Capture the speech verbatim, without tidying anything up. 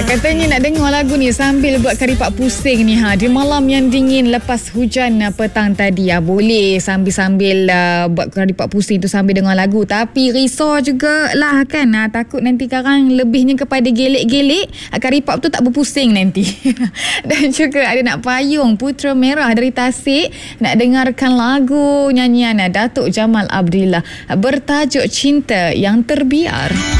Katanya nak dengar lagu ni sambil buat karipak pusing ni ha. Di malam yang dingin lepas hujan uh, petang tadi. Ha. Boleh sambil-sambil uh, buat karipak pusing tu sambil dengar lagu. Tapi risau jugalah kan. Ha. Takut nanti karang lebihnya kepada gelek-gelek. Ha. Karipak tu tak berpusing nanti. Dan juga ada nak payung Putera Merah dari Tasik. Nak dengarkan lagu nyanyian uh, Datuk Jamal Abdillah. Uh, bertajuk Cinta Yang Terbiar.